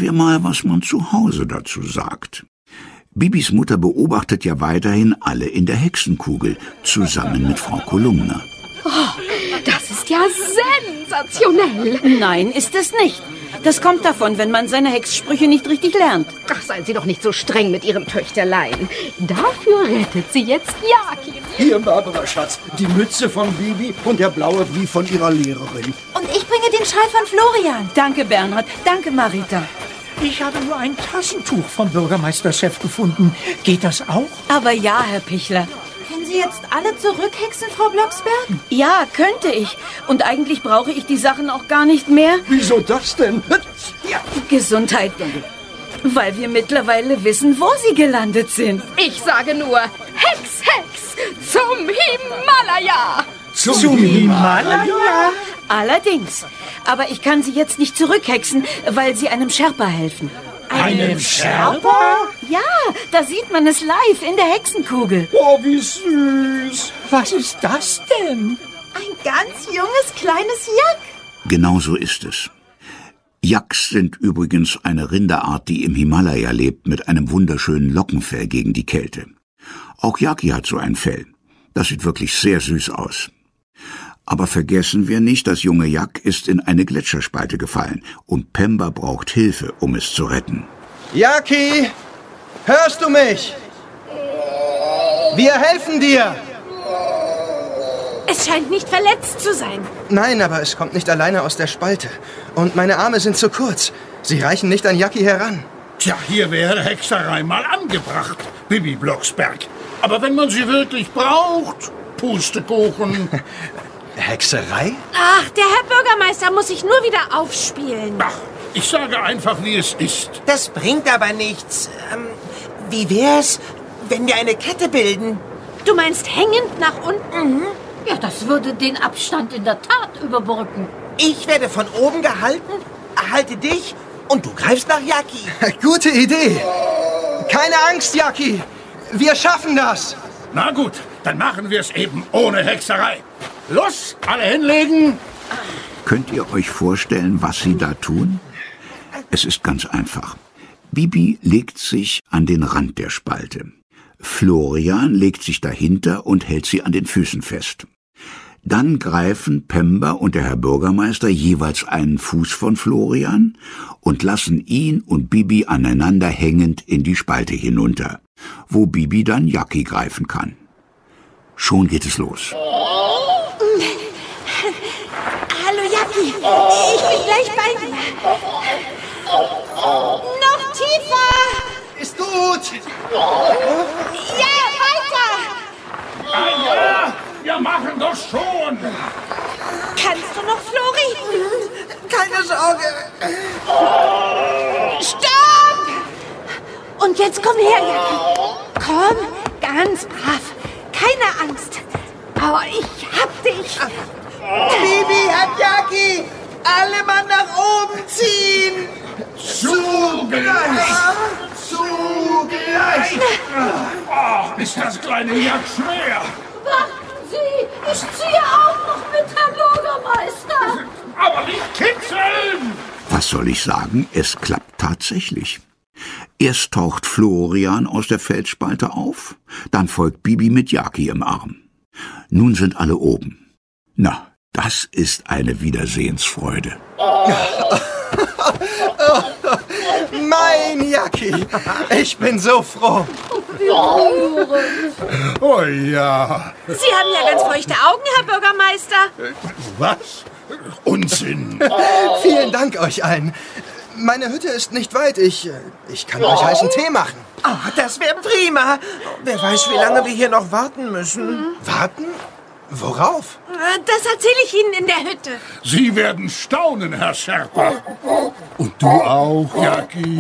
wir mal, was man zu Hause dazu sagt. Bibis Mutter beobachtet ja weiterhin alle in der Hexenkugel, zusammen mit Frau Kolumna. Oh, das ist ja sensationell. Nein, ist es nicht. Das kommt davon, wenn man seine Hexsprüche nicht richtig lernt. Ach, seien Sie doch nicht so streng mit Ihrem Töchterlein. Dafür rettet sie jetzt Jaki. Hier, Barbara, Schatz, die Mütze von Bibi und der blaue wie von ihrer Lehrerin. Und ich bringe den Schal von Florian. Danke, Bernhard. Danke, Marita. Ich habe nur ein Tassentuch vom Bürgermeisterchef gefunden. Geht das auch? Aber ja, Herr Pichler. Können Sie jetzt alle zurückhexen, Frau Blocksberg? Ja, könnte ich. Und eigentlich brauche ich die Sachen auch gar nicht mehr. Wieso das denn? Ja, Gesundheit. Weil wir mittlerweile wissen, wo sie gelandet sind. Ich sage nur, Hex, Hex, zum Himalaya. Zum Himalaya? Allerdings. Aber ich kann sie jetzt nicht zurückhexen, weil sie einem Sherpa helfen. Einem Sherpa? Ja, da sieht man es live in der Hexenkugel. Oh, wie süß. Was ist das denn? Ein ganz junges, kleines Jack. Genau so ist es. Yaks sind übrigens eine Rinderart, die im Himalaya lebt, mit einem wunderschönen Lockenfell gegen die Kälte. Auch Jaki hat so ein Fell. Das sieht wirklich sehr süß aus. Aber vergessen wir nicht, das junge Jak ist in eine Gletscherspalte gefallen und Pemba braucht Hilfe, um es zu retten. Jaki, hörst du mich? Wir helfen dir! Es scheint nicht verletzt zu sein. Nein, aber es kommt nicht alleine aus der Spalte. Und meine Arme sind zu kurz. Sie reichen nicht an Jaki heran. Tja, hier wäre Hexerei mal angebracht, Bibi Blocksberg. Aber wenn man sie wirklich braucht, Pustekuchen. Hexerei? Ach, der Herr Bürgermeister muss sich nur wieder aufspielen. Ach, ich sage einfach, wie es ist. Das bringt aber nichts. Wie wär's, wenn wir eine Kette bilden? Du meinst hängend nach unten? Ja, das würde den Abstand in der Tat überbrücken. Ich werde von oben gehalten, erhalte dich und du greifst nach Jaki. Gute Idee. Keine Angst, Jaki. Wir schaffen das. Na gut, dann machen wir es eben ohne Hexerei. Los, alle hinlegen. Könnt ihr euch vorstellen, was sie da tun? Es ist ganz einfach. Bibi legt sich an den Rand der Spalte. Florian legt sich dahinter und hält sie an den Füßen fest. Dann greifen Pemba und der Herr Bürgermeister jeweils einen Fuß von Florian und lassen ihn und Bibi aneinander hängend in die Spalte hinunter, wo Bibi dann Jaki greifen kann. Schon geht es los. Hallo Jaki, ich bin gleich bei dir. Noch tiefer. Ist gut. Ja, weiter. Ja, wir machen das schon. Kannst du noch, Flori? Keine Sorge. Stopp! Und jetzt komm her, Jaki. Komm, ganz brav. Keine Angst. Aber ich hab dich. Bibi hat Jaki. Alle Mann nach oben ziehen. Zugleich. Zugleich. Oh, ist das kleine Jak schwer. Warten Sie, ich ziehe auch noch mit, Herr Bürgermeister. Aber nicht kitzeln. Was soll ich sagen? Es klappt tatsächlich. Erst taucht Florian aus der Felsspalte auf, dann folgt Bibi mit Jaki im Arm. Nun sind alle oben. Na, das ist eine Wiedersehensfreude. Mein Jaki. Ich bin so froh. Oh ja. Sie haben ja ganz feuchte Augen, Herr Bürgermeister. Was? Unsinn. Vielen Dank euch allen. Meine Hütte ist nicht weit. Ich kann euch heißen Tee machen. Oh, das wäre prima. Wer weiß, wie lange wir hier noch warten müssen. Warten? Worauf? Das erzähle ich Ihnen in der Hütte. Sie werden staunen, Herr Sherpa. Und du auch, Jaki.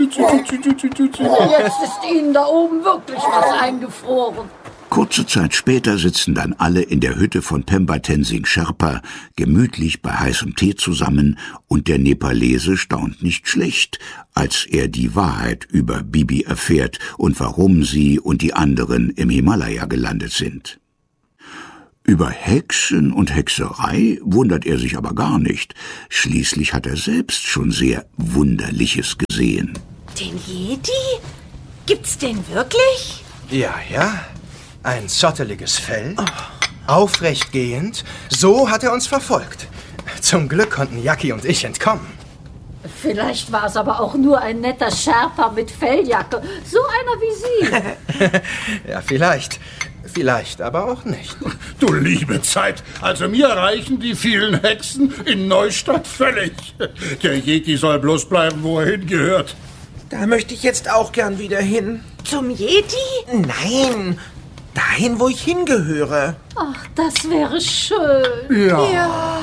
Jetzt ist Ihnen da oben wirklich was eingefroren. Kurze Zeit später sitzen dann alle in der Hütte von Pemba Tenzing Sherpa gemütlich bei heißem Tee zusammen und der Nepalese staunt nicht schlecht, als er die Wahrheit über Bibi erfährt und warum sie und die anderen im Himalaya gelandet sind. Über Hexen und Hexerei wundert er sich aber gar nicht. Schließlich hat er selbst schon sehr Wunderliches gesehen. Den Jedi? Gibt's den wirklich? Ja. Ein zotteliges Fell, aufrecht gehend. So hat er uns verfolgt. Zum Glück konnten Jackie und ich entkommen. Vielleicht war es aber auch nur ein netter Sherpa mit Felljacke. So einer wie Sie. Ja, vielleicht. Vielleicht aber auch nicht. Du liebe Zeit, also mir reichen die vielen Hexen in Neustadt völlig. Der Yeti soll bloß bleiben, wo er hingehört. Da möchte ich jetzt auch gern wieder hin. Zum Jedi? Nein, dahin, wo ich hingehöre. Ach, das wäre schön. Ja.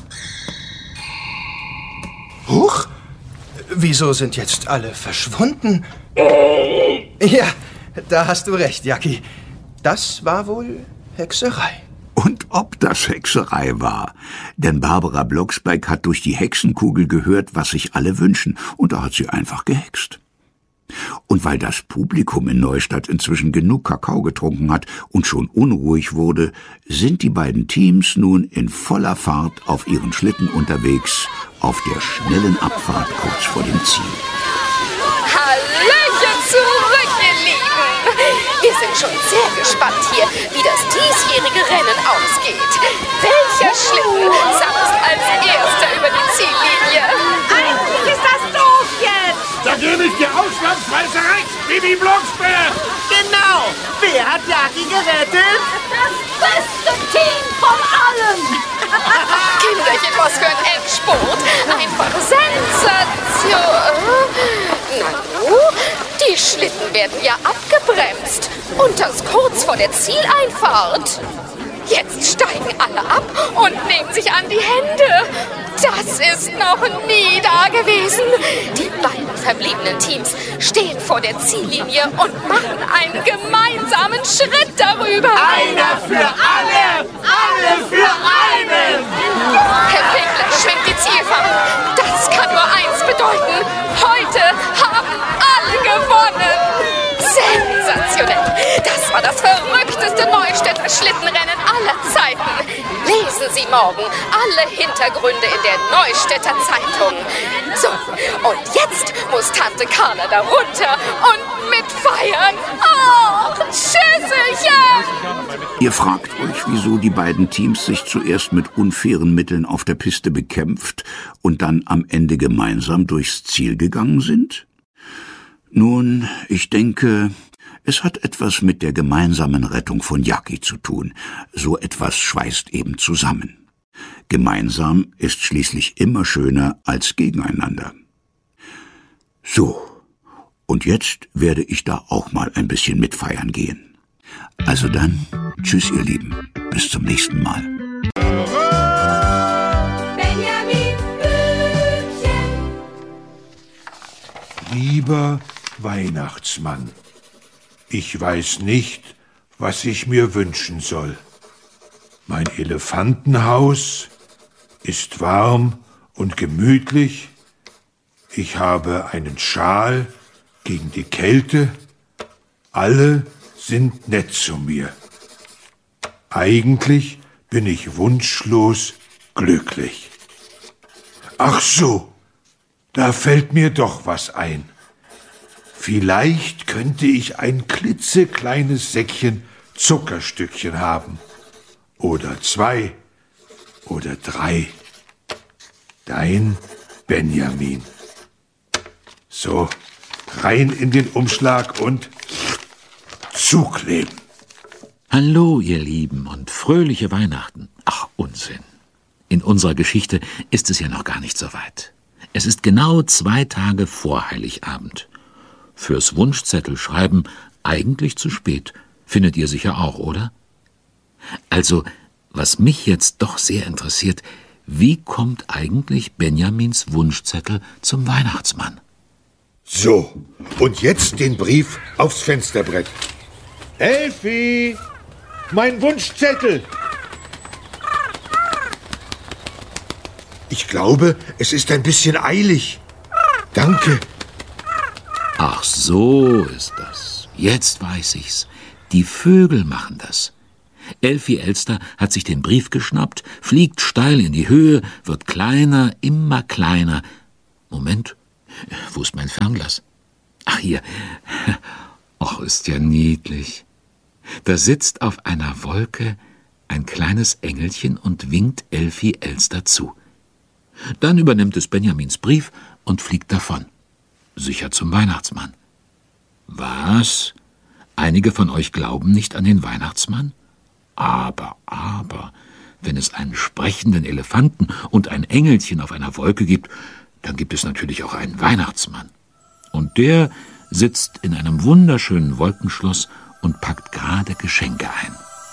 Huch! Wieso sind jetzt alle verschwunden? Ja, da hast du recht, Jackie. Das war wohl Hexerei. Und ob das Hexerei war. Denn Barbara Blocksberg hat durch die Hexenkugel gehört, was sich alle wünschen. Und da hat sie einfach gehext. Und weil das Publikum in Neustadt inzwischen genug Kakao getrunken hat und schon unruhig wurde, sind die beiden Teams nun in voller Fahrt auf ihren Schlitten unterwegs, auf der schnellen Abfahrt kurz vor dem Ziel. Hallöchen zurück, ihr Lieben! Wir sind schon sehr gespannt hier, wie das diesjährige Rennen ausgeht. Welcher Schlitten saust als erster über die Ziellinie? Eigentlich ist das doof jetzt! Da gebe ich dir ausnahmsweise recht, Bibi Blocksberg! Genau. Wer hat Jackie gerettet? Das beste Team von allen. Kinderchen, was für ein Endspurt! Einfach Sensation! Nanu, die Schlitten werden ja abgebremst. Und das kurz vor der Zieleinfahrt. Jetzt steigen alle ab und nehmen sich an die Hände. Das ist noch nie da gewesen. Die beiden verbliebenen Teams stehen vor der Ziellinie und machen einen gemeinsamen Schritt darüber. Einer für alle, alle für einen. Herr Pinkler schwingt die Zielfahne. Das kann nur eins bedeuten. Heute haben alle gewonnen. Sensationell. Das war das verrückteste Neustädter Schlittenrennen aller Zeiten. Lesen Sie morgen alle Hintergründe in der Neustädter Zeitung. So, und jetzt muss Tante Carla da runter und mitfeiern. Oh, Schüsselchen! Ihr fragt euch, wieso die beiden Teams sich zuerst mit unfairen Mitteln auf der Piste bekämpft und dann am Ende gemeinsam durchs Ziel gegangen sind? Nun, ich denke, es hat etwas mit der gemeinsamen Rettung von Jackie zu tun. So etwas schweißt eben zusammen. Gemeinsam ist schließlich immer schöner als gegeneinander. So, und jetzt werde ich da auch mal ein bisschen mitfeiern gehen. Also dann, tschüss ihr Lieben, bis zum nächsten Mal. Benjamin Blümchen. Lieber Weihnachtsmann, ich weiß nicht, was ich mir wünschen soll. Mein Elefantenhaus ist warm und gemütlich. Ich habe einen Schal gegen die Kälte. Alle sind nett zu mir. Eigentlich bin ich wunschlos glücklich. Ach so, da fällt mir doch was ein. Vielleicht könnte ich ein klitzekleines Säckchen Zuckerstückchen haben. Oder 2 oder 3. Dein Benjamin. So, rein in den Umschlag und zukleben. Hallo, ihr Lieben, und fröhliche Weihnachten. Ach, Unsinn. In unserer Geschichte ist es ja noch gar nicht so weit. Es ist genau 2 Tage vor Heiligabend. Fürs Wunschzettel schreiben eigentlich zu spät. Findet ihr sicher auch, oder? Also, was mich jetzt doch sehr interessiert, wie kommt eigentlich Benjamins Wunschzettel zum Weihnachtsmann? So, und jetzt den Brief aufs Fensterbrett. Elfi, mein Wunschzettel. Ich glaube, es ist ein bisschen eilig. Danke. Ach, so ist das. Jetzt weiß ich's. Die Vögel machen das. Elfi Elster hat sich den Brief geschnappt, fliegt steil in die Höhe, wird kleiner, immer kleiner. Moment, wo ist mein Fernglas? Ach, hier. Och, ist ja niedlich. Da sitzt auf einer Wolke ein kleines Engelchen und winkt Elfi Elster zu. Dann übernimmt es Benjamins Brief und fliegt davon. Sicher zum Weihnachtsmann. Was? Einige von euch glauben nicht an den Weihnachtsmann? Aber, wenn es einen sprechenden Elefanten und ein Engelchen auf einer Wolke gibt, dann gibt es natürlich auch einen Weihnachtsmann. Und der sitzt in einem wunderschönen Wolkenschloss und packt gerade Geschenke ein.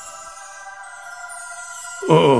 Oh,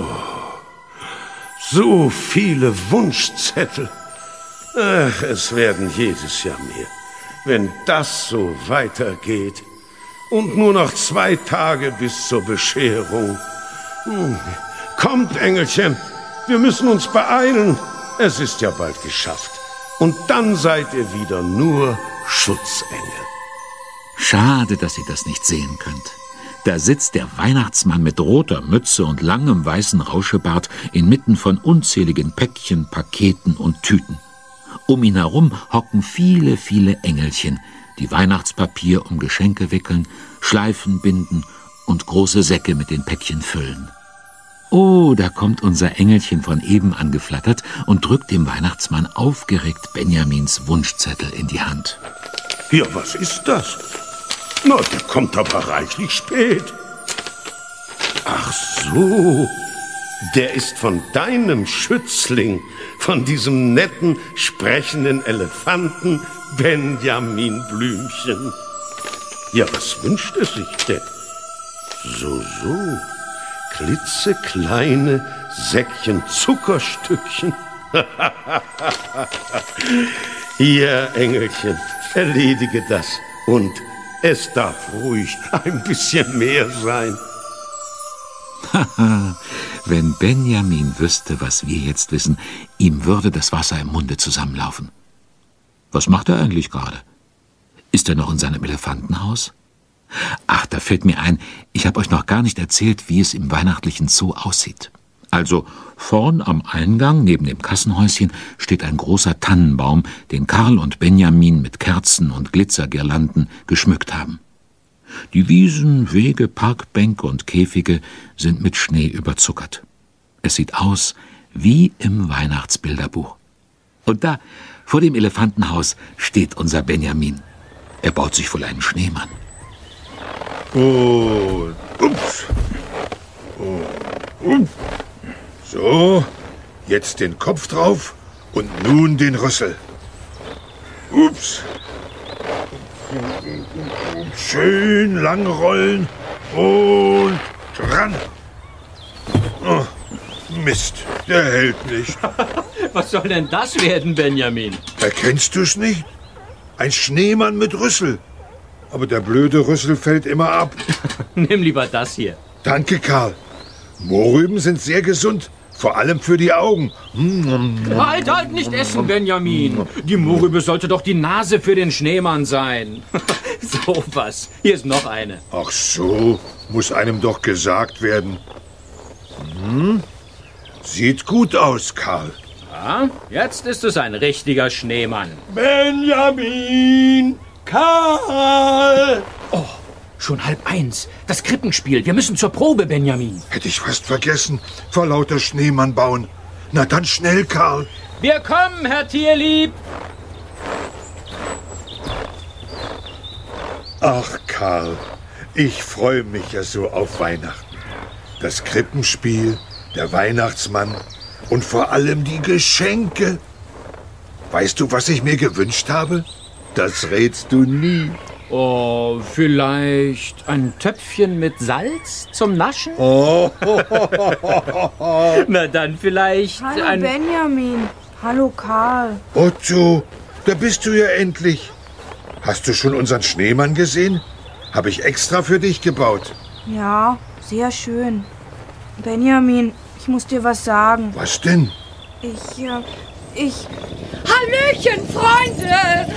so viele Wunschzettel. Ach, es werden jedes Jahr mehr, wenn das so weitergeht. Und nur noch 2 Tage bis zur Bescherung. Kommt, Engelchen, wir müssen uns beeilen. Es ist ja bald geschafft. Und dann seid ihr wieder nur Schutzengel. Schade, dass ihr das nicht sehen könnt. Da sitzt der Weihnachtsmann mit roter Mütze und langem weißen Rauschebart inmitten von unzähligen Päckchen, Paketen und Tüten. Um ihn herum hocken viele, viele Engelchen, die Weihnachtspapier um Geschenke wickeln, Schleifen binden und große Säcke mit den Päckchen füllen. Oh, da kommt unser Engelchen von eben angeflattert und drückt dem Weihnachtsmann aufgeregt Benjamins Wunschzettel in die Hand. Ja, was ist das? Na, der kommt aber reichlich spät. Ach so, der ist von deinem Schützling, von diesem netten, sprechenden Elefanten Benjamin Blümchen. Ja, was wünscht er sich denn? So, klitzekleine Säckchen Zuckerstückchen. Hier, Engelchen, erledige das und es darf ruhig ein bisschen mehr sein. Haha, wenn Benjamin wüsste, was wir jetzt wissen, ihm würde das Wasser im Munde zusammenlaufen. Was macht er eigentlich gerade? Ist er noch in seinem Elefantenhaus? Ach, da fällt mir ein, ich habe euch noch gar nicht erzählt, wie es im weihnachtlichen Zoo aussieht. Also vorn am Eingang, neben dem Kassenhäuschen, steht ein großer Tannenbaum, den Karl und Benjamin mit Kerzen und Glitzergirlanden geschmückt haben. Die Wiesen, Wege, Parkbänke und Käfige sind mit Schnee überzuckert. Es sieht aus wie im Weihnachtsbilderbuch. Und da, vor dem Elefantenhaus, steht unser Benjamin. Er baut sich wohl einen Schneemann. Und ups. Und so, jetzt den Kopf drauf und nun den Rüssel. Ups. Schön lang rollen und ran. Oh, Mist, der hält nicht. Was soll denn das werden, Benjamin? Erkennst du's nicht? Ein Schneemann mit Rüssel. Aber der blöde Rüssel fällt immer ab. Nimm lieber das hier. Danke, Karl. Mohrrüben sind sehr gesund, vor allem für die Augen. Halt, nicht essen, Benjamin. Die Mohrrübe sollte doch die Nase für den Schneemann sein. So was. Hier ist noch eine. Ach so, muss einem doch gesagt werden. Sieht gut aus, Karl. Ja, jetzt ist es ein richtiger Schneemann. Benjamin! Karl! Oh, schon 12:30. Das Krippenspiel. Wir müssen zur Probe, Benjamin. Hätte ich fast vergessen. Vor lauter Schneemann bauen. Na dann schnell, Karl. Wir kommen, Herr Tierlieb. Ach, Karl, ich freue mich ja so auf Weihnachten. Das Krippenspiel, der Weihnachtsmann und vor allem die Geschenke. Weißt du, was ich mir gewünscht habe? Das rätst du nie. Oh, vielleicht ein Töpfchen mit Salz zum Naschen? Oh. Na dann vielleicht Hallo Benjamin. Hallo Karl. Otto, da bist du ja endlich. Hast du schon unseren Schneemann gesehen? Habe ich extra für dich gebaut. Ja, sehr schön. Benjamin, ich muss dir was sagen. Was denn? Hallöchen, Freunde!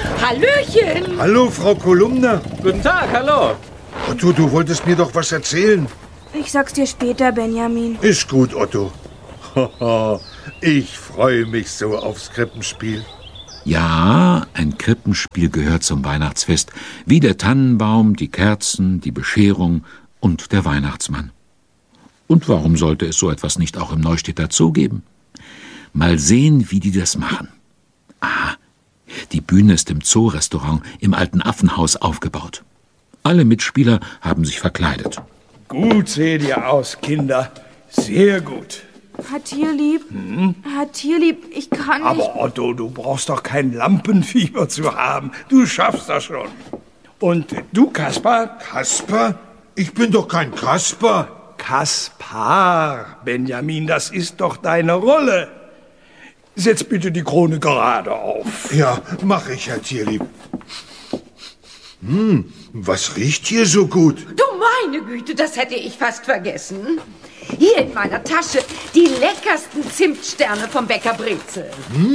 Hallöchen! Hallo, Frau Kolumna. Guten Tag, hallo. Otto, du wolltest mir doch was erzählen. Ich sag's dir später, Benjamin. Ist gut, Otto. Ich freue mich so aufs Krippenspiel. Ja, ein Krippenspiel gehört zum Weihnachtsfest, wie der Tannenbaum, die Kerzen, die Bescherung und der Weihnachtsmann. Und warum sollte es so etwas nicht auch im Neustädter Zoo geben? Mal sehen, wie die das machen. Ah, die Bühne ist im Zoo-Restaurant im alten Affenhaus aufgebaut. Alle Mitspieler haben sich verkleidet. Gut seht ihr aus, Kinder. Sehr gut. Herr Tierlieb, Herr Tierlieb, ich kann nicht... Aber Otto, du brauchst doch kein Lampenfieber zu haben. Du schaffst das schon. Und du, Kaspar? Kaspar? Ich bin doch kein Kaspar. Kaspar, Benjamin, das ist doch deine Rolle. Setz bitte die Krone gerade auf. Ja, mach ich, Herr Tierlieb. Was riecht hier so gut? Du meine Güte, das hätte ich fast vergessen. Hier in meiner Tasche die leckersten Zimtsterne vom Bäcker Brezel.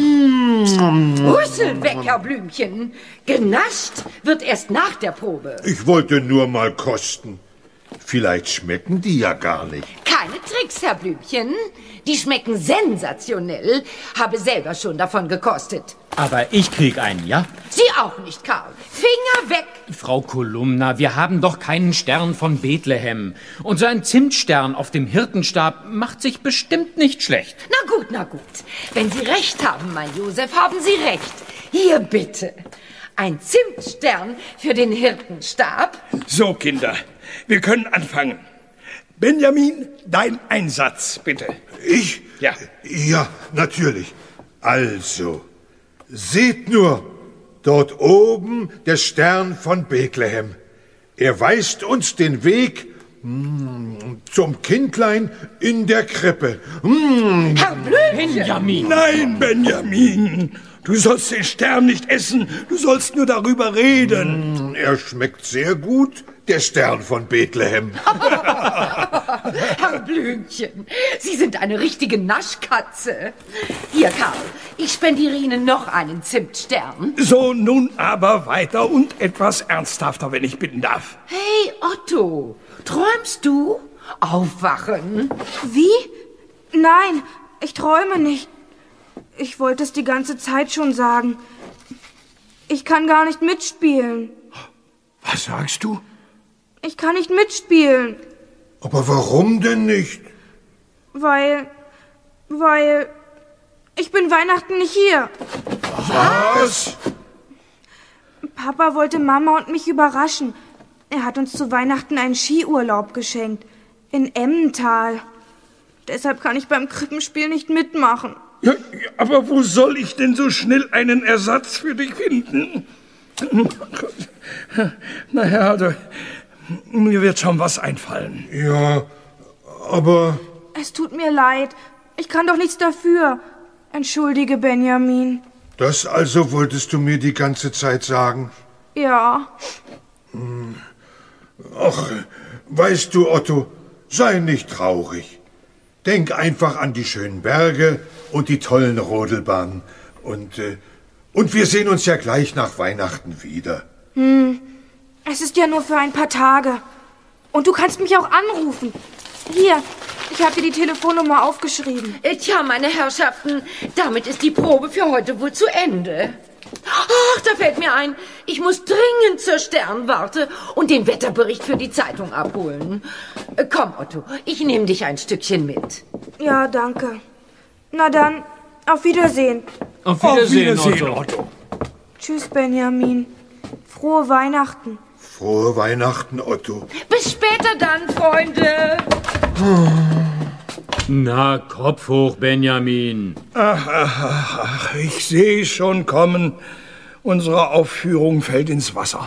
Rüsselbäckerblümchen. Genascht wird erst nach der Probe. Ich wollte nur mal kosten. Vielleicht schmecken die ja gar nicht. Keine Tricks, Herr Blümchen. Die schmecken sensationell. Habe selber schon davon gekostet. Aber ich krieg einen, ja? Sie auch nicht, Karl. Finger weg. Frau Kolumna, wir haben doch keinen Stern von Bethlehem. Und so ein Zimtstern auf dem Hirtenstab macht sich bestimmt nicht schlecht. Na gut, na gut. Wenn Sie recht haben, mein Josef, haben Sie recht. Hier bitte. Ein Zimtstern für den Hirtenstab. So, Kinder, wir können anfangen. Benjamin, dein Einsatz, bitte. Ich? Ja. Ja, natürlich. Also, seht nur, dort oben der Stern von Bethlehem. Er weist uns den Weg zum Kindlein in der Krippe. Herr Blümchen! Benjamin! Nein, Benjamin! Du sollst den Stern nicht essen, du sollst nur darüber reden. Er schmeckt sehr gut, der Stern von Bethlehem. Herr Blümchen, Sie sind eine richtige Naschkatze. Hier, Karl, ich spendiere Ihnen noch einen Zimtstern. So, nun aber weiter und etwas ernsthafter, wenn ich bitten darf. Hey, Otto, träumst du? Aufwachen. Wie? Nein, ich träume nicht. Ich wollte es die ganze Zeit schon sagen. Ich kann gar nicht mitspielen. Was sagst du? Ich kann nicht mitspielen. Aber warum denn nicht? Weil ich bin Weihnachten nicht hier. Was? Papa wollte Mama und mich überraschen. Er hat uns zu Weihnachten einen Skiurlaub geschenkt. In Emmental. Deshalb kann ich beim Krippenspiel nicht mitmachen. Ja, aber wo soll ich denn so schnell einen Ersatz für dich finden? Naja, also, mir wird schon was einfallen. Ja, aber... Es tut mir leid. Ich kann doch nichts dafür. Entschuldige, Benjamin. Das also wolltest du mir die ganze Zeit sagen? Ja. Ach, weißt du, Otto, sei nicht traurig. Denk einfach an die schönen Berge und die tollen Rodelbahnen. Und wir sehen uns ja gleich nach Weihnachten wieder. Es ist ja nur für ein paar Tage. Und du kannst mich auch anrufen. Hier, ich habe dir die Telefonnummer aufgeschrieben. Tja, meine Herrschaften, damit ist die Probe für heute wohl zu Ende. Ach, da fällt mir ein, ich muss dringend zur Sternwarte und den Wetterbericht für die Zeitung abholen. Komm, Otto, ich nehme dich ein Stückchen mit. Ja, danke. Na dann, auf Wiedersehen. Auf Wiedersehen, Otto. Tschüss, Benjamin. Frohe Weihnachten. Frohe Weihnachten, Otto. Bis später dann, Freunde. Na, Kopf hoch, Benjamin. Ach, ich sehe schon kommen. Unsere Aufführung fällt ins Wasser.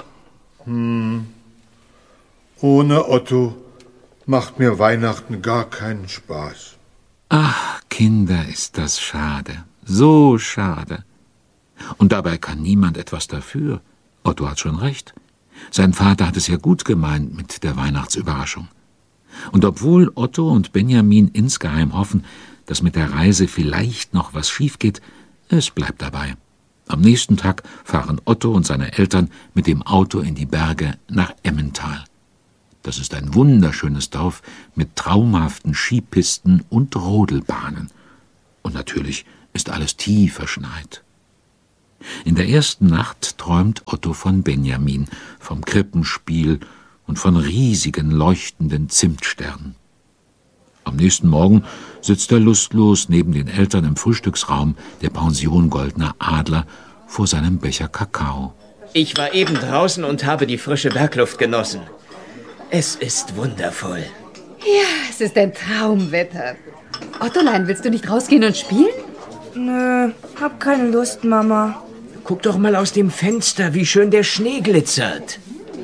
Ohne Otto macht mir Weihnachten gar keinen Spaß. Ach, Kinder, ist das schade. So schade. Und dabei kann niemand etwas dafür. Otto hat schon recht. Sein Vater hat es ja gut gemeint mit der Weihnachtsüberraschung. Und obwohl Otto und Benjamin insgeheim hoffen, dass mit der Reise vielleicht noch was schief geht, es bleibt dabei. Am nächsten Tag fahren Otto und seine Eltern mit dem Auto in die Berge nach Emmental. Das ist ein wunderschönes Dorf mit traumhaften Skipisten und Rodelbahnen. Und natürlich ist alles tief verschneit. In der ersten Nacht träumt Otto von Benjamin, vom Krippenspiel und von riesigen leuchtenden Zimtsternen. Am nächsten Morgen sitzt er lustlos neben den Eltern im Frühstücksraum der Pension Goldener Adler vor seinem Becher Kakao. Ich war eben draußen und habe die frische Bergluft genossen. Es ist wundervoll. Ja, es ist ein Traumwetter. Ottolein, willst du nicht rausgehen und spielen? Nö, hab keine Lust, Mama. Guck doch mal aus dem Fenster, wie schön der Schnee glitzert.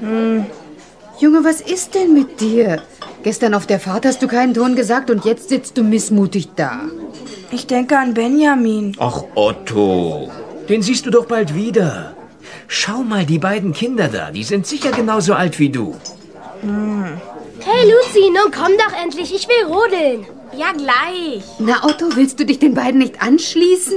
Junge, was ist denn mit dir? Gestern auf der Fahrt hast du keinen Ton gesagt und jetzt sitzt du missmutig da. Ich denke an Benjamin. Ach, Otto, den siehst du doch bald wieder. Schau mal, die beiden Kinder da, die sind sicher genauso alt wie du. Hey, Luzi, nun komm doch endlich, ich will rodeln. Ja, gleich. Na, Otto, willst du dich den beiden nicht anschließen?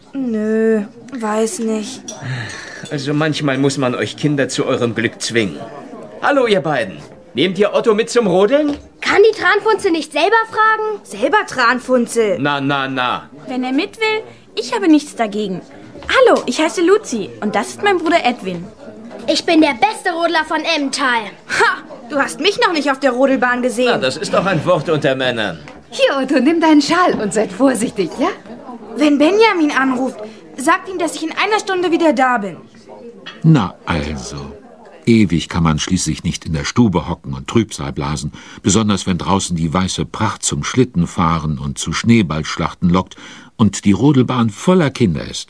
Nö, weiß nicht. Also manchmal muss man euch Kinder zu eurem Glück zwingen. Hallo, ihr beiden. Nehmt ihr Otto mit zum Rodeln? Kann die Tranfunzel nicht selber fragen? Selber Tranfunzel. Na. Wenn er mit will, ich habe nichts dagegen. Hallo, ich heiße Luzi und das ist mein Bruder Edwin. Ich bin der beste Rodler von Emmental. Ha, du hast mich noch nicht auf der Rodelbahn gesehen. Na, das ist doch ein Wort unter Männern. Hier, Otto, nimm deinen Schal und seid vorsichtig, ja? Wenn Benjamin anruft, sagt ihm, dass ich in einer Stunde wieder da bin. Na also. Ewig kann man schließlich nicht in der Stube hocken und Trübsal blasen, besonders wenn draußen die weiße Pracht zum Schlittenfahren und zu Schneeballschlachten lockt und die Rodelbahn voller Kinder ist.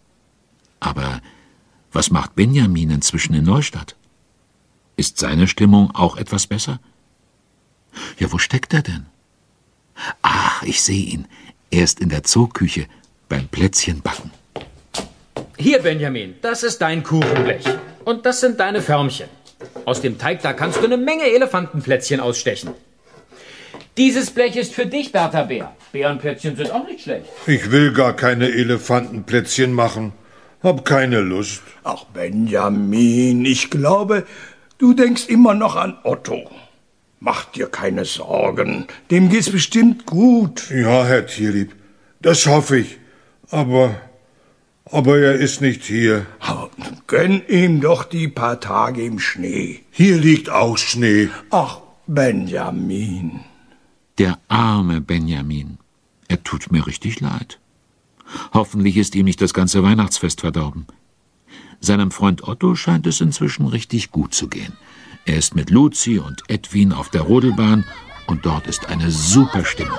Aber was macht Benjamin inzwischen in Neustadt? Ist seine Stimmung auch etwas besser? Ja, wo steckt er denn? Ach, ich sehe ihn. Er ist in der Zooküche beim Plätzchenbacken. Hier, Benjamin, das ist dein Kuchenblech. Und das sind deine Förmchen. Aus dem Teig, da kannst du eine Menge Elefantenplätzchen ausstechen. Dieses Blech ist für dich, Bertha Bär. Bärenplätzchen sind auch nicht schlecht. Ich will gar keine Elefantenplätzchen machen. Hab keine Lust. Ach, Benjamin, ich glaube, du denkst immer noch an Otto. Mach dir keine Sorgen, dem geht's bestimmt gut. Ja, Herr Tierlieb, das hoffe ich. Aber er ist nicht hier. Gönn ihm doch die paar Tage im Schnee. Hier liegt auch Schnee. Ach, Benjamin. Der arme Benjamin. Er tut mir richtig leid. Hoffentlich ist ihm nicht das ganze Weihnachtsfest verdorben. Seinem Freund Otto scheint es inzwischen richtig gut zu gehen. Er ist mit Luzi und Edwin auf der Rodelbahn und dort ist eine super Stimmung.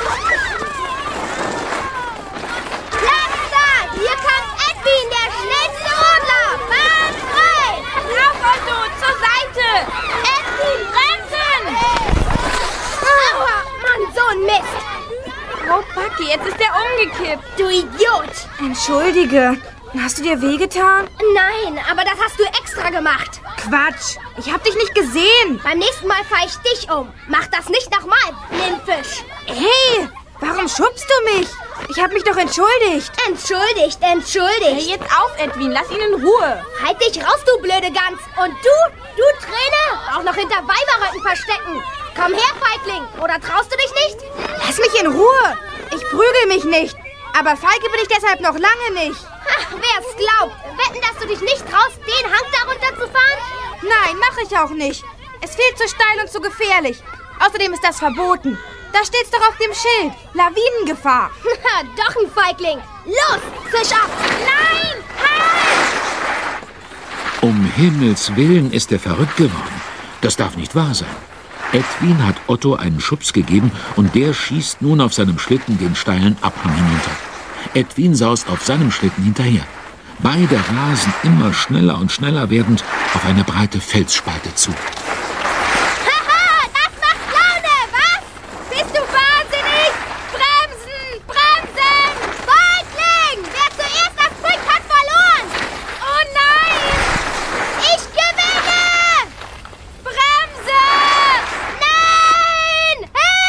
Hier kommt Edwin, der schnellste Rodler! Bahn frei! Lauf, Otto, zur Seite! Edwin, bremsen! Aua, Mann, so ein Mist! Oh, Backe, jetzt ist er umgekippt. Du Idiot! Entschuldige, hast du dir wehgetan? Nein, aber das hast du extra gemacht. Quatsch, ich hab dich nicht gesehen. Beim nächsten Mal fahr ich dich um. Mach das nicht nochmal, Blindfisch. Hey, warum schubst du mich? Ich hab mich doch entschuldigt. Entschuldigt. Hey, jetzt auf, Edwin, lass ihn in Ruhe. Halt dich raus, du blöde Gans. Und du Träne, auch noch hinter Weiberröcken verstecken. Komm her, Feigling, oder traust du dich nicht? Lass mich in Ruhe. Ich prügel mich nicht. Aber feige bin ich deshalb noch lange nicht. Wer es glaubt. Wetten, dass du dich nicht traust, den Hang da runterzufahren? Nein, mache ich auch nicht. Es viel zu steil und zu gefährlich. Außerdem ist das verboten. Da steht's doch auf dem Schild. Lawinengefahr. Doch ein Feigling. Los, Fisch ab. Nein, halt! Um Himmels Willen ist er verrückt geworden. Das darf nicht wahr sein. Edwin hat Otto einen Schubs gegeben und der schießt nun auf seinem Schlitten den steilen Abhang hinunter. Edwin saust auf seinem Schlitten hinterher. Beide rasen immer schneller und schneller werdend auf eine breite Felsspalte zu. Haha, das macht Laune, was? Bist du wahnsinnig? Bremsen, bremsen! Feigling! Wer zuerst abspringt, hat verloren! Oh nein! Ich gewinne! Bremse! Nein!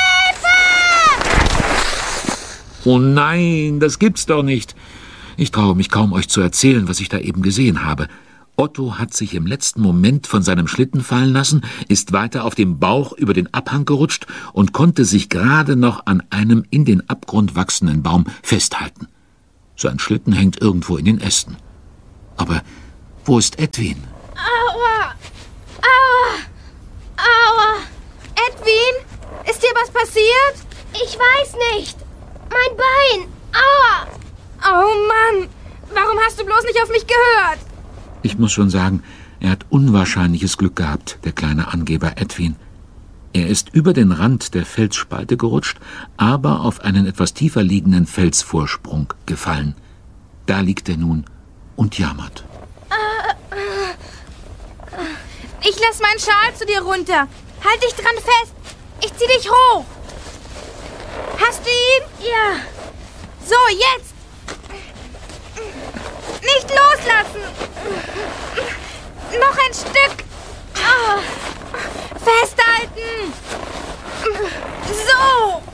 Hilfe! Oh nein, das gibt's doch nicht. Ich traue mich kaum, euch zu erzählen, was ich da eben gesehen habe. Otto hat sich im letzten Moment von seinem Schlitten fallen lassen, ist weiter auf dem Bauch über den Abhang gerutscht und konnte sich gerade noch an einem in den Abgrund wachsenden Baum festhalten. Sein Schlitten hängt irgendwo in den Ästen. Aber wo ist Edwin? Aua! Aua! Aua! Edwin? Ist dir was passiert? Ich weiß nicht. Mein Bein. Aua! Oh Mann! Warum hast du bloß nicht auf mich gehört? Ich muss schon sagen, er hat unwahrscheinliches Glück gehabt, der kleine Angeber Edwin. Er ist über den Rand der Felsspalte gerutscht, aber auf einen etwas tiefer liegenden Felsvorsprung gefallen. Da liegt er nun und jammert. Ich lass meinen Schal zu dir runter. Halt dich dran fest. Ich zieh dich hoch. Hast du ihn? Ja. So, jetzt. Nicht loslassen. Noch ein Stück. Festhalten. So.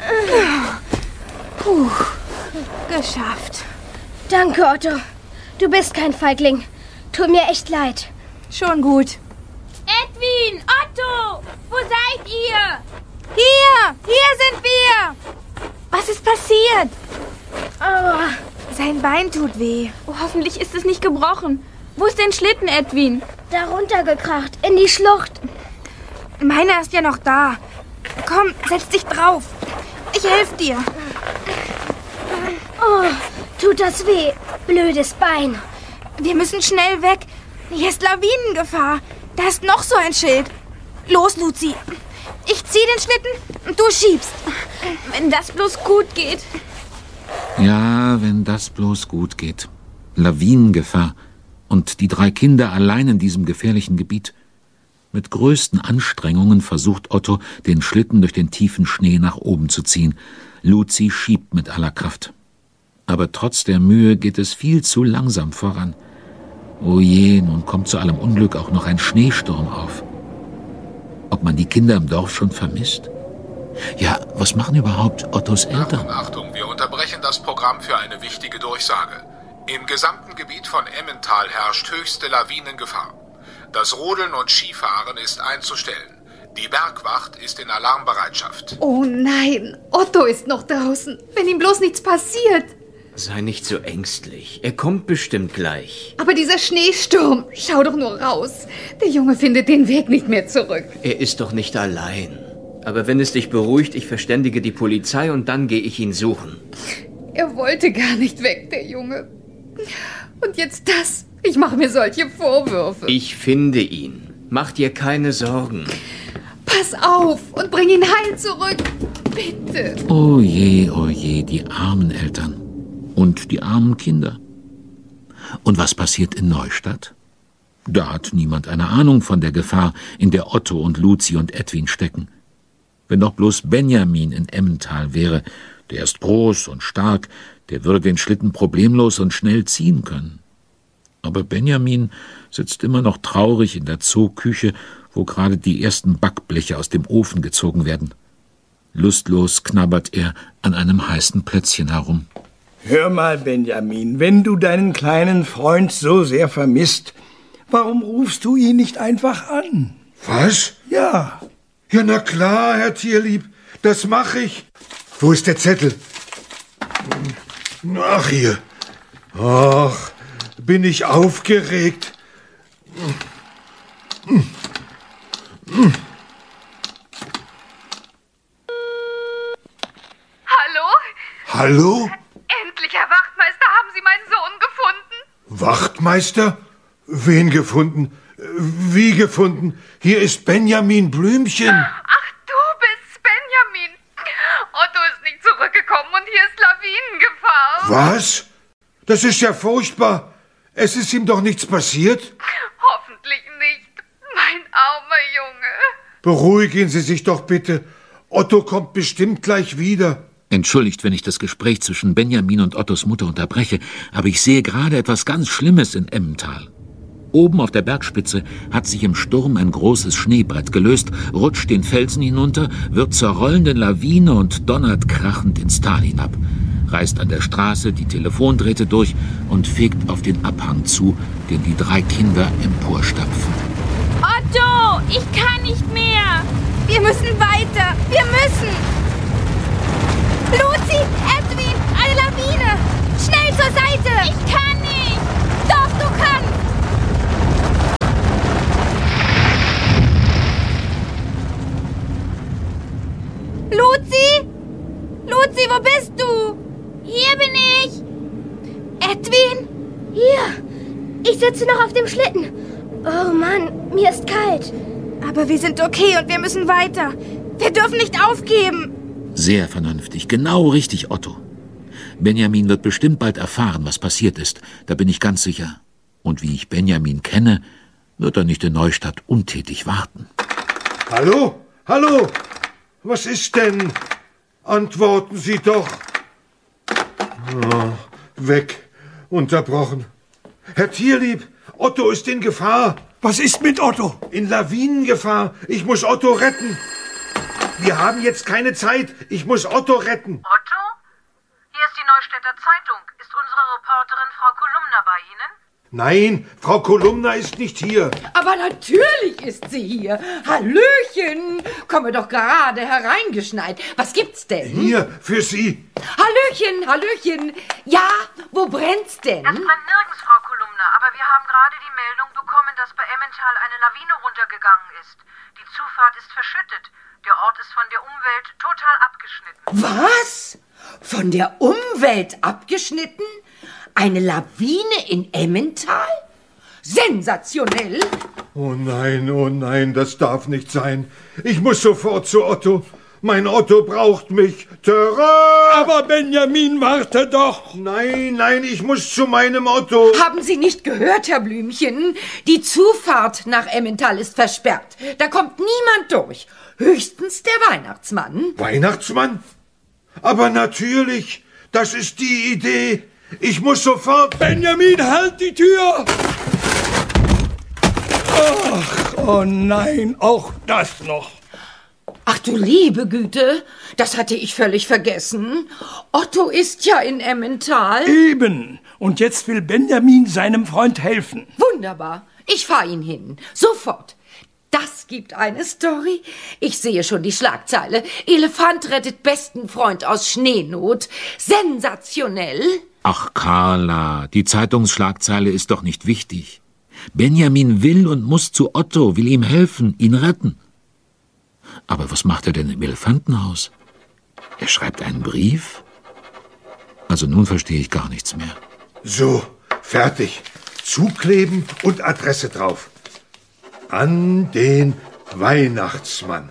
Geschafft. Danke, Otto. Du bist kein Feigling. Tut mir echt leid. Schon gut. Edwin, Otto, wo seid ihr? Hier sind wir. Was ist passiert? Aua. Sein Bein tut weh. Oh, hoffentlich ist es nicht gebrochen. Wo ist dein Schlitten, Edwin? Da runtergekracht, in die Schlucht. Meiner ist ja noch da. Komm, setz dich drauf. Ich helfe dir. Oh, tut das weh. Blödes Bein. Wir müssen schnell weg. Hier ist Lawinengefahr. Da ist noch so ein Schild. Los, Luzi. Ich zieh den Schlitten und du schiebst. Wenn das bloß gut geht. Ja, wenn das bloß gut geht. Lawinengefahr. Und die 3 Kinder allein in diesem gefährlichen Gebiet. Mit größten Anstrengungen versucht Otto, den Schlitten durch den tiefen Schnee nach oben zu ziehen. Luzi schiebt mit aller Kraft. Aber trotz der Mühe geht es viel zu langsam voran. Oh je, nun kommt zu allem Unglück auch noch ein Schneesturm auf. Ob man die Kinder im Dorf schon vermisst? Ja, was machen überhaupt Ottos Eltern? Achtung, wir unterbrechen das Programm für eine wichtige Durchsage. Im gesamten Gebiet von Emmental herrscht höchste Lawinengefahr. Das Rodeln und Skifahren ist einzustellen. Die Bergwacht ist in Alarmbereitschaft. Oh nein, Otto ist noch draußen. Wenn ihm bloß nichts passiert. Sei nicht so ängstlich. Er kommt bestimmt gleich. Aber dieser Schneesturm, schau doch nur raus. Der Junge findet den Weg nicht mehr zurück. Er ist doch nicht allein. Aber wenn es dich beruhigt, ich verständige die Polizei und dann gehe ich ihn suchen. Er wollte gar nicht weg, der Junge. Und jetzt das. Ich mache mir solche Vorwürfe. Ich finde ihn. Mach dir keine Sorgen. Pass auf und bring ihn heil zurück. Bitte. Oh je, die armen Eltern. Und die armen Kinder. Und was passiert in Neustadt? Da hat niemand eine Ahnung von der Gefahr, in der Otto und Luzi und Edwin stecken. Wenn doch bloß Benjamin in Emmental wäre, der ist groß und stark, der würde den Schlitten problemlos und schnell ziehen können. Aber Benjamin sitzt immer noch traurig in der Zooküche, wo gerade die ersten Backbleche aus dem Ofen gezogen werden. Lustlos knabbert er an einem heißen Plätzchen herum. Hör mal, Benjamin, wenn du deinen kleinen Freund so sehr vermisst, warum rufst du ihn nicht einfach an? Was? Ja. Ja, na klar, Herr Tierlieb, das mache ich. Wo ist der Zettel? Ach, hier. Ach, bin ich aufgeregt. Hallo? Hallo? Endlich, Herr Wachtmeister, haben Sie meinen Sohn gefunden? Wachtmeister? Wen gefunden? Wie gefunden? Hier ist Benjamin Blümchen. Ach, du bist's, Benjamin. Otto ist nicht zurückgekommen und hier ist Lawinengefahr. Was? Das ist ja furchtbar. Es ist ihm doch nichts passiert? Hoffentlich nicht. Mein armer Junge. Beruhigen Sie sich doch bitte. Otto kommt bestimmt gleich wieder. Entschuldigt, wenn ich das Gespräch zwischen Benjamin und Ottos Mutter unterbreche, aber ich sehe gerade etwas ganz Schlimmes in Emmental. Oben auf der Bergspitze hat sich im Sturm ein großes Schneebrett gelöst, rutscht den Felsen hinunter, wird zur rollenden Lawine und donnert krachend ins Tal hinab. reißt an der Straße die Telefondrähte durch und fegt auf den Abhang zu, den die 3 Kinder emporstapfen. Otto, ich kann nicht mehr. Wir müssen weiter. Wir müssen. Luzi, Edwin, eine Lawine. Schnell zur Seite. Ich kann nicht. Doch, du kannst. Luzi? Luzi, wo bist du? Hier bin ich. Edwin? Hier. Ich sitze noch auf dem Schlitten. Oh Mann, mir ist kalt. Aber wir sind okay und wir müssen weiter. Wir dürfen nicht aufgeben. Sehr vernünftig, genau richtig, Otto. Benjamin wird bestimmt bald erfahren, was passiert ist. Da bin ich ganz sicher. Und wie ich Benjamin kenne, wird er nicht in Neustadt untätig warten. Hallo? Hallo? Was ist denn? Antworten Sie doch. Oh, weg. Unterbrochen. Herr Tierlieb, Otto ist in Gefahr. Was ist mit Otto? In Lawinengefahr. Ich muss Otto retten. Wir haben jetzt keine Zeit. Ich muss Otto retten. Otto? Hier ist die Neustädter Zeitung. Ist unsere Reporterin Frau Kolumna bei Ihnen? Nein, Frau Kolumna ist nicht hier. Aber natürlich ist sie hier. Hallöchen. Komme doch gerade hereingeschneit. Was gibt's denn? Hier, für Sie. Hallöchen, Hallöchen. Ja, wo brennt's denn? Das brennt nirgends, Frau Kolumna. Aber wir haben gerade die Meldung bekommen, dass bei Emmental eine Lawine runtergegangen ist. Die Zufahrt ist verschüttet. Der Ort ist von der Umwelt total abgeschnitten. Was? Von der Umwelt abgeschnitten? Eine Lawine in Emmental? Sensationell! Oh nein, das darf nicht sein. Ich muss sofort zu Otto. Mein Otto braucht mich. Terrain! Aber Benjamin, warte doch. Nein, ich muss zu meinem Otto. Haben Sie nicht gehört, Herr Blümchen? Die Zufahrt nach Emmental ist versperrt. Da kommt niemand durch. Höchstens der Weihnachtsmann. Weihnachtsmann? Aber natürlich, das ist die Idee. Ich muss sofort... Benjamin, halt die Tür! Ach, oh nein, auch das noch. Ach du liebe Güte, das hatte ich völlig vergessen. Otto ist ja in Emmental. Eben. Und jetzt will Benjamin seinem Freund helfen. Wunderbar. Ich fahr ihn hin. Sofort. Das gibt eine Story. Ich sehe schon die Schlagzeile. Elefant rettet besten Freund aus Schneenot. Sensationell. Ach, Carla, die Zeitungsschlagzeile ist doch nicht wichtig. Benjamin will und muss zu Otto, will ihm helfen, ihn retten. Aber was macht er denn im Elefantenhaus? Er schreibt einen Brief? Also nun verstehe ich gar nichts mehr. So, fertig. Zukleben und Adresse drauf. An den Weihnachtsmann.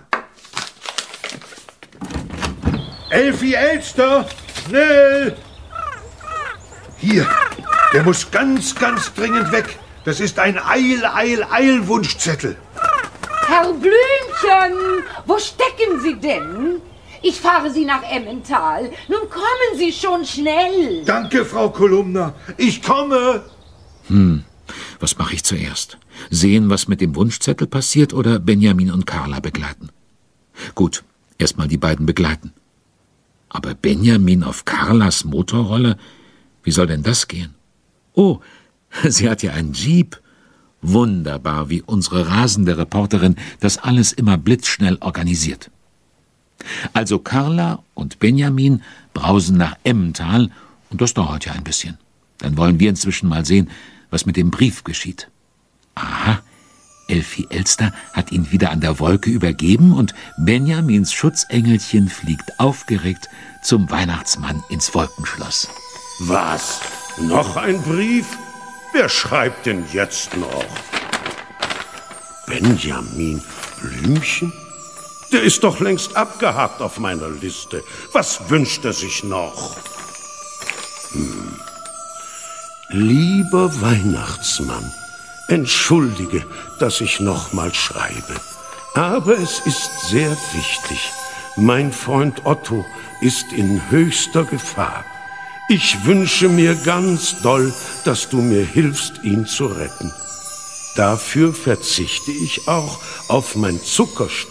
Elfi Elster, schnell! Hier, der muss ganz dringend weg. Das ist ein Eilwunschzettel. Herr Blümchen, wo stecken Sie denn? Ich fahre Sie nach Emmental. Nun kommen Sie schon schnell. Danke, Frau Kolumna. Ich komme. Was mache ich zuerst? Sehen, was mit dem Wunschzettel passiert, oder Benjamin und Carla begleiten? Gut, erstmal die beiden begleiten. Aber Benjamin auf Carlas Motorrolle? Wie soll denn das gehen? Oh, sie hat ja einen Jeep. Wunderbar, wie unsere rasende Reporterin das alles immer blitzschnell organisiert. Also Carla und Benjamin brausen nach Emmental und das dauert ja ein bisschen. Dann wollen wir inzwischen mal sehen, was mit dem Brief geschieht. Aha, Elfi Elster hat ihn wieder an der Wolke übergeben und Benjamins Schutzengelchen fliegt aufgeregt zum Weihnachtsmann ins Wolkenschloss. Was? Noch ein Brief? Wer schreibt denn jetzt noch? Benjamin Blümchen? Der ist doch längst abgehakt auf meiner Liste. Was wünscht er sich noch? Lieber Weihnachtsmann, entschuldige, dass ich nochmal schreibe. Aber es ist sehr wichtig. Mein Freund Otto ist in höchster Gefahr. Ich wünsche mir ganz doll, dass du mir hilfst, ihn zu retten. Dafür verzichte ich auch auf mein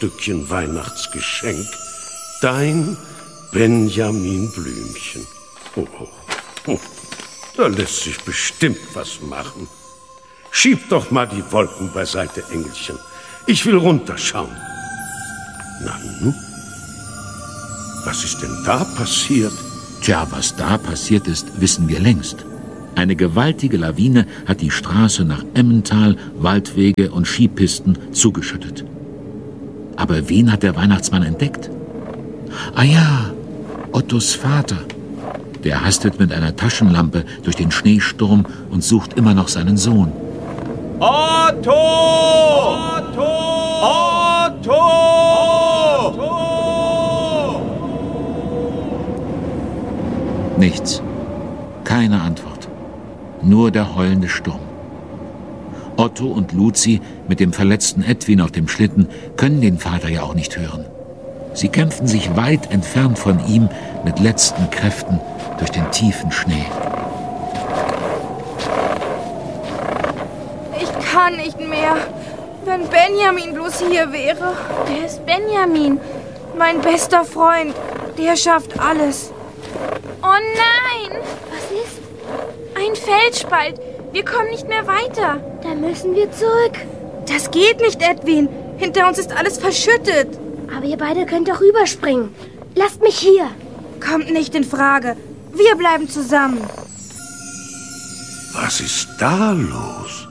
Zuckerstückchen Weihnachtsgeschenk. Dein Benjamin Blümchen. Da lässt sich bestimmt was machen. Schieb doch mal die Wolken beiseite, Engelchen. Ich will runterschauen. Na nun? Was ist denn da passiert? Tja, was da passiert ist, wissen wir längst. Eine gewaltige Lawine hat die Straße nach Emmental, Waldwege und Skipisten zugeschüttet. Aber wen hat der Weihnachtsmann entdeckt? Ah ja, Ottos Vater. Der hastet mit einer Taschenlampe durch den Schneesturm und sucht immer noch seinen Sohn. Otto! Otto! Otto! Nichts. Keine Antwort. Nur der heulende Sturm. Otto und Luzi mit dem verletzten Edwin auf dem Schlitten können den Vater ja auch nicht hören. Sie kämpfen sich weit entfernt von ihm mit letzten Kräften durch den tiefen Schnee. Ich kann nicht mehr. Wenn Benjamin bloß hier wäre. Wer ist Benjamin? Mein bester Freund. Der schafft alles. Oh nein! Was ist? Ein Felsspalt. Wir kommen nicht mehr weiter. Da müssen wir zurück. Das geht nicht, Edwin. Hinter uns ist alles verschüttet. Aber ihr beide könnt doch rüberspringen. Lasst mich hier. Kommt nicht in Frage. Wir bleiben zusammen. Was ist da los?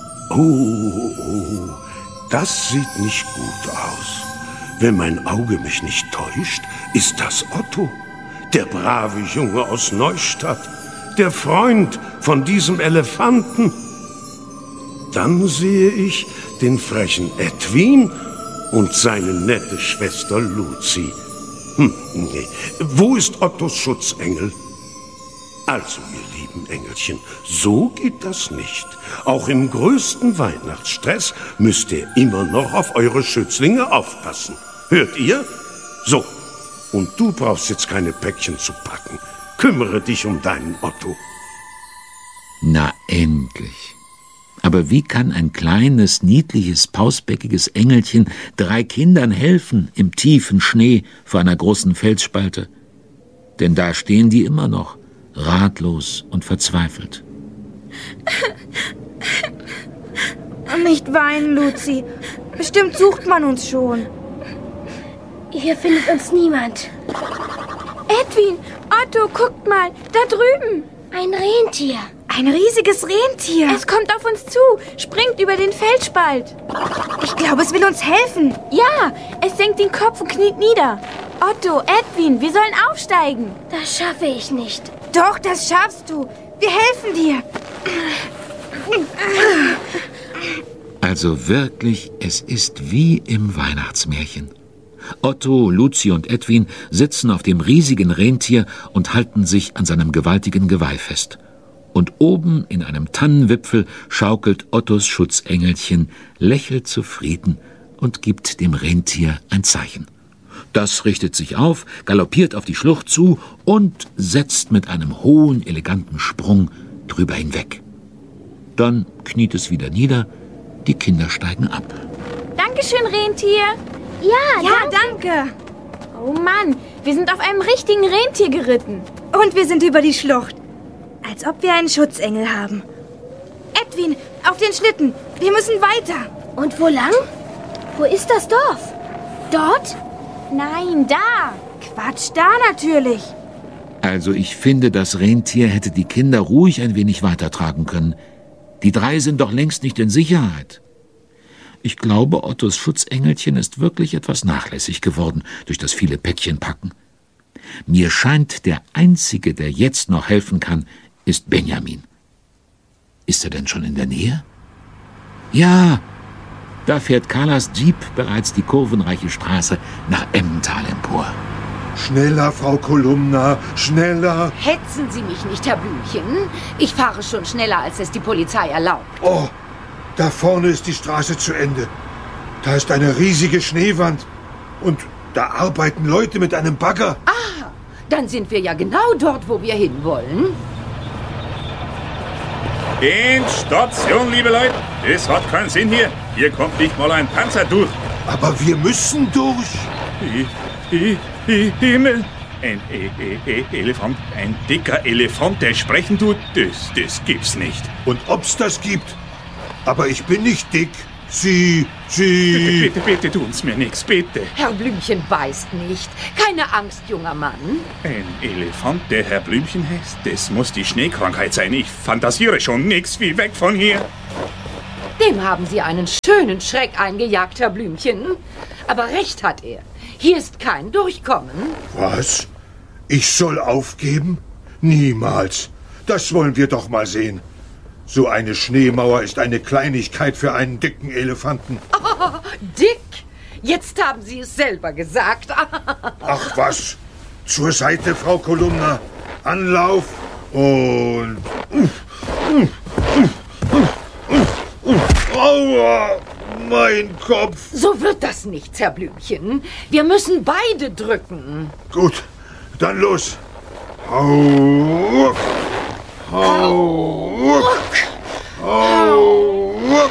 Oh, das sieht nicht gut aus. Wenn mein Auge mich nicht täuscht, ist das Otto, der brave Junge aus Neustadt, der Freund von diesem Elefanten. Dann sehe ich den frechen Edwin und seine nette Schwester Luzi. Nee. Wo ist Ottos Schutzengel? Also, ihr lieben Engelchen, so geht das nicht. Auch im größten Weihnachtsstress müsst ihr immer noch auf eure Schützlinge aufpassen. Hört ihr? So, und du brauchst jetzt keine Päckchen zu packen. Kümmere dich um deinen Otto. Na endlich. Aber wie kann ein kleines, niedliches, pausbäckiges Engelchen 3 Kindern helfen im tiefen Schnee vor einer großen Felsspalte? Denn da stehen die immer noch, ratlos und verzweifelt. Nicht weinen, Luzi. Bestimmt sucht man uns schon. Hier findet uns niemand. Edwin, Otto, guckt mal, da drüben. Ein Rentier. Ein riesiges Rentier. Es kommt auf uns zu, springt über den Felsspalt. Ich glaube, es will uns helfen. Ja, es senkt den Kopf und kniet nieder. Otto, Edwin, wir sollen aufsteigen. Das schaffe ich nicht. Doch, das schaffst du. Wir helfen dir. Also wirklich, es ist wie im Weihnachtsmärchen. Otto, Luzi und Edwin sitzen auf dem riesigen Rentier und halten sich an seinem gewaltigen Geweih fest. Und oben in einem Tannenwipfel schaukelt Ottos Schutzengelchen, lächelt zufrieden und gibt dem Rentier ein Zeichen. Das richtet sich auf, galoppiert auf die Schlucht zu und setzt mit einem hohen, eleganten Sprung drüber hinweg. Dann kniet es wieder nieder, die Kinder steigen ab. Dankeschön, Rentier. Ja, danke. Oh Mann, wir sind auf einem richtigen Rentier geritten. Und wir sind über die Schlucht. Als ob wir einen Schutzengel haben. Edwin, auf den Schlitten. Wir müssen weiter. Und wo lang? Wo ist das Dorf? Dort? Nein, da. Quatsch, da natürlich. Also ich finde, das Rentier hätte die Kinder ruhig ein wenig weitertragen können. Die 3 sind doch längst nicht in Sicherheit. Ich glaube, Ottos Schutzengelchen ist wirklich etwas nachlässig geworden durch das viele Päckchenpacken. Mir scheint, der Einzige, der jetzt noch helfen kann, ist Benjamin. Ist er denn schon in der Nähe? Ja, da fährt Carlas Jeep bereits die kurvenreiche Straße nach Emmental empor. Schneller, Frau Kolumna, schneller. Hetzen Sie mich nicht, Herr Blümchen. Ich fahre schon schneller, als es die Polizei erlaubt. Oh, da vorne ist die Straße zu Ende. Da ist eine riesige Schneewand. Und da arbeiten Leute mit einem Bagger. Ah, dann sind wir ja genau dort, wo wir hinwollen. In Station, liebe Leute. Das hat keinen Sinn hier. Hier kommt nicht mal ein Panzer durch. Aber wir müssen durch. Himmel, Ein Elefant, ein dicker Elefant, der sprechen tut, das gibt's nicht. Und ob's das gibt? Aber ich bin nicht dick. Sie... Bitte tun's mir nichts, bitte. Herr Blümchen beißt nicht. Keine Angst, junger Mann. Ein Elefant, der Herr Blümchen heißt? Das muss die Schneekrankheit sein. Ich fantasiere schon nix wie weg von hier. Dem haben Sie einen schönen Schreck eingejagt, Herr Blümchen. Aber recht hat er. Hier ist kein Durchkommen. Was? Ich soll aufgeben? Niemals. Das wollen wir doch mal sehen. So eine Schneemauer ist eine Kleinigkeit für einen dicken Elefanten. Oh, dick? Jetzt haben Sie es selber gesagt. Ach was. Zur Seite, Frau Kolumna. Anlauf und... Aua, mein Kopf. So wird das nichts, Herr Blümchen. Wir müssen beide drücken. Gut, dann los. Hau, hau, hau.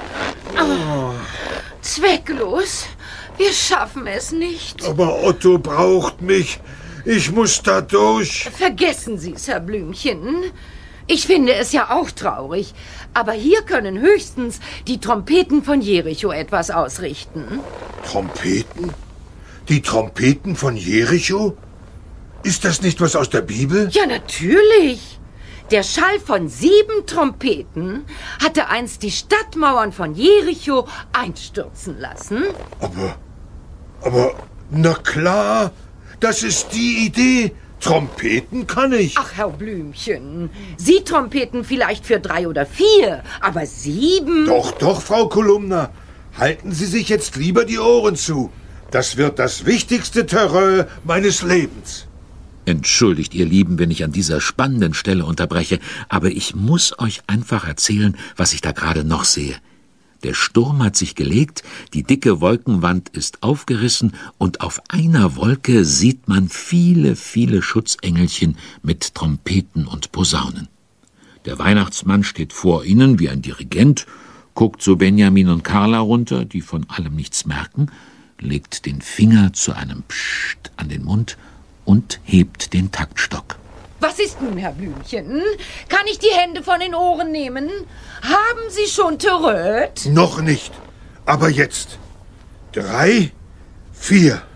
Zwecklos. Wir schaffen es nicht. Aber Otto braucht mich. Ich muss da durch. Vergessen Sie es, Herr Blümchen. Ich finde es ja auch traurig. Aber hier können höchstens die Trompeten von Jericho etwas ausrichten. Trompeten? Die Trompeten von Jericho? Ist das nicht was aus der Bibel? Ja, natürlich. Der Schall von 7 Trompeten hatte einst die Stadtmauern von Jericho einstürzen lassen. Aber, na klar, das ist die Idee. Trompeten kann ich. Ach, Herr Blümchen, Sie trompeten vielleicht für 3 oder 4, aber 7? Doch, Frau Kolumna. Halten Sie sich jetzt lieber die Ohren zu. Das wird das wichtigste Terrain meines Lebens. Entschuldigt, ihr Lieben, wenn ich an dieser spannenden Stelle unterbreche, aber ich muss euch einfach erzählen, was ich da gerade noch sehe. Der Sturm hat sich gelegt, die dicke Wolkenwand ist aufgerissen und auf einer Wolke sieht man viele, viele Schutzengelchen mit Trompeten und Posaunen. Der Weihnachtsmann steht vor ihnen wie ein Dirigent, guckt zu Benjamin und Carla runter, die von allem nichts merken, legt den Finger zu einem Psst an den Mund und hebt den Taktstock. Was ist nun, Herr Blümchen? Kann ich die Hände von den Ohren nehmen? Haben Sie schon Terröt? Noch nicht, aber jetzt. 3, 4.